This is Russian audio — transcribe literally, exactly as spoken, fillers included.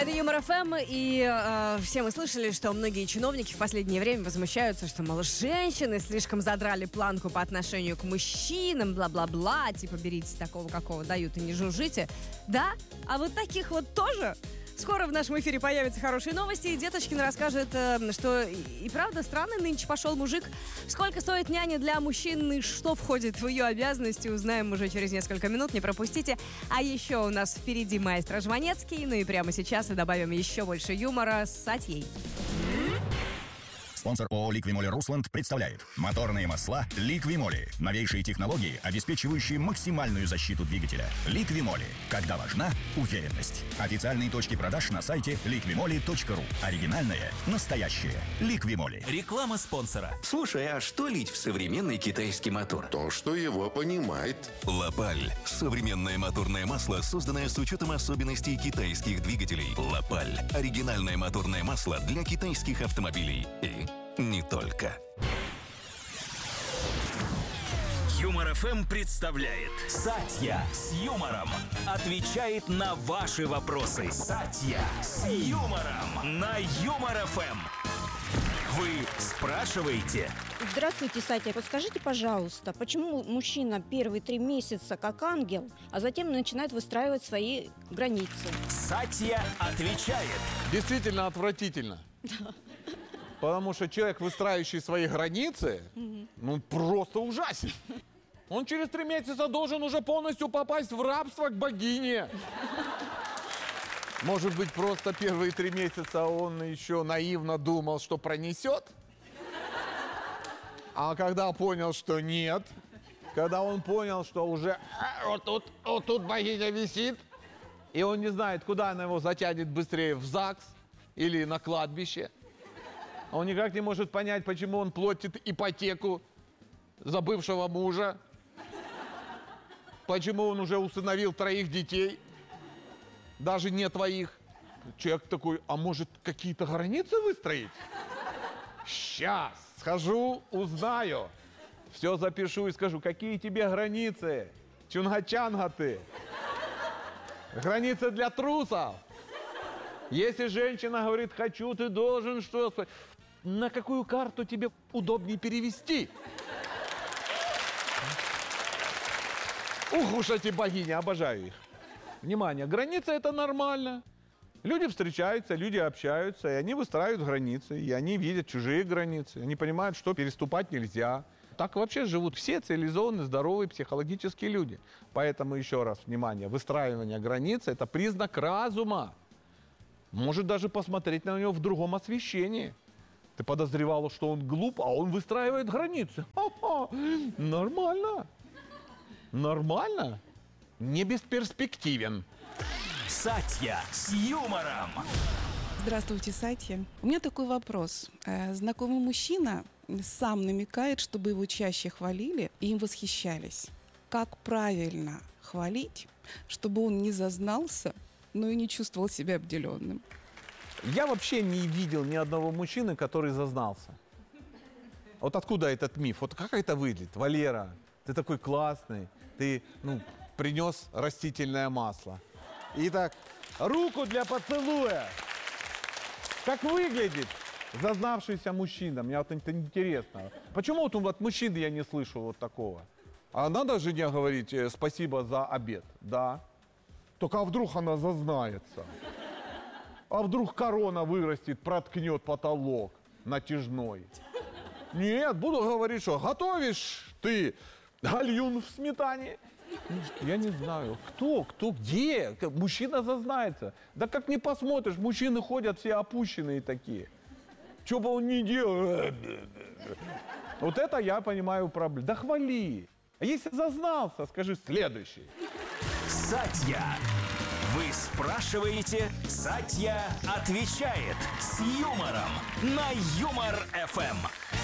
Это Юмор эф эм, и э, все мы слышали, что многие чиновники в последнее время возмущаются, что, мол, женщины слишком задрали планку по отношению к мужчинам, бла-бла-бла, типа берите такого, какого дают, и не жужжите. Да? А вот таких вот тоже? Скоро в нашем эфире появятся хорошие новости, и Деточкин расскажет, что и правда странный нынче пошел мужик. Сколько стоит няня для мужчин и что входит в ее обязанности, узнаем уже через несколько минут, не пропустите. А еще у нас впереди маэстро Жванецкий, ну и прямо сейчас и добавим еще больше юмора с Сатьей. Спонсор ООО «Ликвимоли Русланд» представляет моторные масла «Ликвимоли». Новейшие технологии, обеспечивающие максимальную защиту двигателя. «Ликвимоли». Когда важна уверенность. Официальные точки продаж на сайте ликвимоли точка ру. Оригинальное, настоящее. «Ликвимоли». Реклама спонсора. Слушай, а что лить в современный китайский мотор? То, что его понимает. Лапаль. Современное моторное масло, созданное с учетом особенностей китайских двигателей. Лапаль. Оригинальное моторное масло для китайских автомобилей. И не только. Юмор эф эм представляет Сатья с юмором отвечает на ваши вопросы. Сатья с юмором на Юмор эф эм. Вы спрашиваете? Здравствуйте, Сатья. Подскажите, пожалуйста, почему мужчина первые три месяца как ангел, а затем начинает выстраивать свои границы? Сатья отвечает. Действительно отвратительно. Потому что человек, выстраивающий свои границы, ну, просто ужасен. Он через три месяца должен уже полностью попасть в рабство к богине. Может быть, просто первые три месяца он еще наивно думал, что пронесет? А когда понял, что нет, когда он понял, что уже а, вот тут, вот тут богиня висит, и он не знает, куда она его затянет быстрее, в ЗАГС или на кладбище, он никак не может понять, почему он платит ипотеку за бывшего мужа, почему он уже усыновил троих детей, даже не твоих. Человек такой, а может какие-то границы выстроить? Сейчас схожу, узнаю, все запишу и скажу, какие тебе границы, чунга-чанга ты. Границы для трусов. Если женщина говорит, хочу, ты должен что? На какую карту тебе удобнее перевести? Ух уж эти богини, обожаю их. Внимание, граница это нормально. Люди встречаются, люди общаются, и они выстраивают границы, и они видят чужие границы, они понимают, что переступать нельзя. Так вообще живут все цивилизованные, здоровые, психологические люди. Поэтому еще раз, внимание, выстраивание границ это признак разума. Может даже посмотреть на него в другом освещении. Ты подозревала, что он глуп, а он выстраивает границы. Ха-ха. Нормально. Нормально. Не бесперспективен. Сатья с юмором. Здравствуйте, Сатья. У меня такой вопрос. Знакомый мужчина сам намекает, чтобы его чаще хвалили и им восхищались. Как правильно хвалить, чтобы он не зазнался, но и не чувствовал себя обделенным? Я вообще не видел ни одного мужчины, который зазнался. Вот откуда этот миф? Вот как это выглядит? Валера, ты такой классный, ты, ну, принес растительное масло. Итак, руку для поцелуя. Как выглядит зазнавшийся мужчина? Мне вот это интересно. Почему вот от мужчин я не слышу вот такого? А надо жене говорить спасибо за обед? Да. Только а вдруг она зазнается? А вдруг корона вырастет, проткнет потолок натяжной? Нет, буду говорить, что готовишь ты гальюн в сметане? Я не знаю, кто, кто, где? Мужчина зазнается. Да как не посмотришь, мужчины ходят все опущенные такие. Что бы он ни делал? Вот это я понимаю проблему. Да хвали. А если зазнался, скажи следующий. Сатья. Вы спрашиваете, Сатья отвечает с юмором на Юмор эф эм.